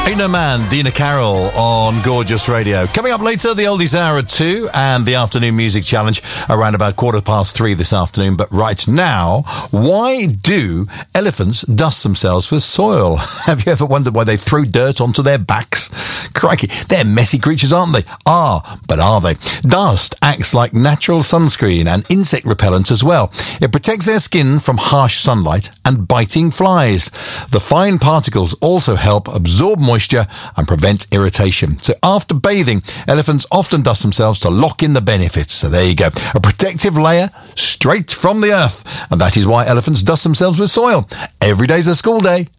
Ain't No Man, Dina Carroll on Gorgeous Radio. Coming up later, the Oldies Hour at 2 and the Afternoon Music Challenge around about 3:15 this afternoon. But right now, why do elephants dust themselves with soil? Have you ever wondered why they throw dirt onto their backs? Crikey, they're messy creatures, aren't they? But are they? Dust acts like natural sunscreen and insect repellent as well. It protects their skin from harsh sunlight and biting flies. The fine particles also help absorb moisture and prevent irritation. So after bathing, elephants often dust themselves to lock in the benefits. So there you go. A protective layer straight from the earth. And that is why elephants dust themselves with soil. Every day's a school day.